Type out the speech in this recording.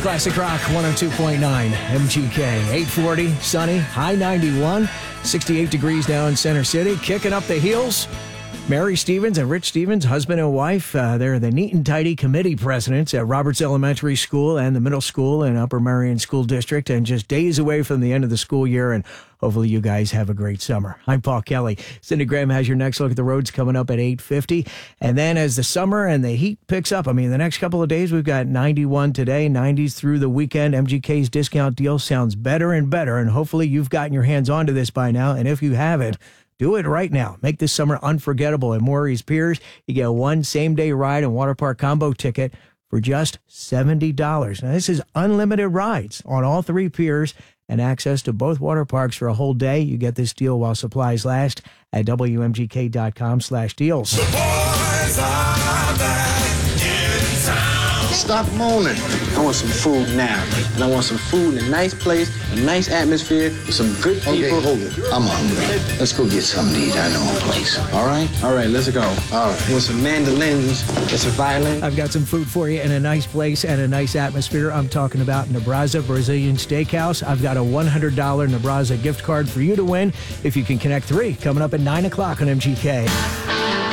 Classic Rock 102.9 MGK. 840, sunny, high 91, 68 degrees now in Center City. Kicking up the heels, Mary Stevens and Rich Stevens, husband and wife. They're the Neat and Tidy Committee presidents at Roberts Elementary School and the middle school in Upper Merion School District, and just days away from the end of the school year, and hopefully you guys have a great summer. I'm Paul Kelly. Cindy Graham has your next look at the roads coming up at 8:50. And then as the summer and the heat picks up, the next couple of days, we've got 91 today, 90s through the weekend. MGK's discount deal sounds better and better, and hopefully you've gotten your hands onto this by now. And if you haven't, do it right now. Make this summer unforgettable at Morey's Piers. You get one same-day ride and water park combo ticket for just $70. Now, this is unlimited rides on all three piers and access to both water parks for a whole day. You get this deal while supplies last at WMGK.com/deals. The boys are back in town. Stop moaning. I want some food now. And I want some food in a nice place, a nice atmosphere, with some good people. Okay, hold it. I'm hungry. Let's go get something to eat. I know a place. All right? All right, let's go. All right. Want some mandolins and some violin? I've got some food for you in a nice place and a nice atmosphere. I'm talking about Nebraza Brazilian Steakhouse. I've got a $100 Nebraza gift card for you to win if you can connect three, coming up at 9 o'clock on MGK.